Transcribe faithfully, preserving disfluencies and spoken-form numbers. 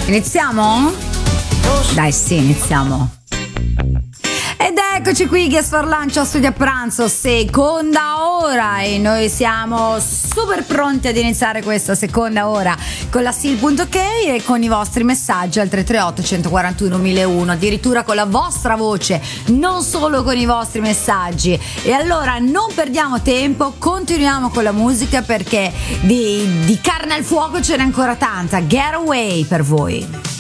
Iniziamo? Dai, sì, iniziamo. Ed eccoci qui, Guest for Lunch, studio a pranzo, seconda ora, e noi siamo super pronti ad iniziare questa seconda ora con la Sil.ok e con i vostri messaggi al tre tre otto, uno quattro uno, uno zero uno, addirittura con la vostra voce, non solo con i vostri messaggi. E allora non perdiamo tempo, continuiamo con la musica, perché di, di carne al fuoco ce n'è ancora tanta. Get Away per voi.